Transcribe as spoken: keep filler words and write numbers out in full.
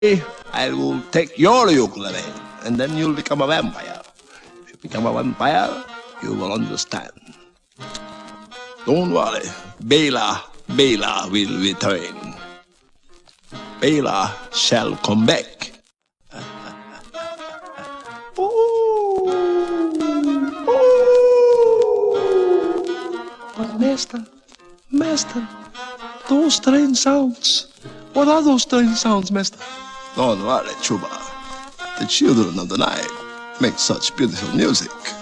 I will take your ukulele, and then you'll become a vampire. If you become a vampire, you will understand. Don't worry, Bela, Bela will return. Bela shall come back. Ooh, ooh. But master, master, those strange sounds. What are those strange sounds, master? Don't worry, Chuba. The children of the night make such beautiful music.